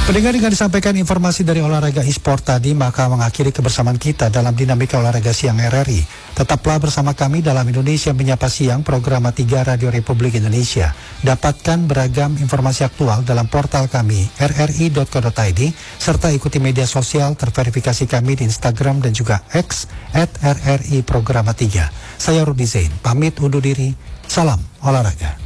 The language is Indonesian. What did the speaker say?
Pendengar, dengan disampaikan informasi dari olahraga e-sport tadi, maka mengakhiri kebersamaan kita dalam dinamika olahraga siang RRI. Tetaplah bersama kami dalam Indonesia Menyapa Siang, program 3 Radio Republik Indonesia. Dapatkan beragam informasi aktual dalam portal kami rri.co.id, serta ikuti media sosial terverifikasi kami di Instagram dan juga X @RRI Programa 3. Saya Rudi Zain, pamit undur diri. Salam olahraga.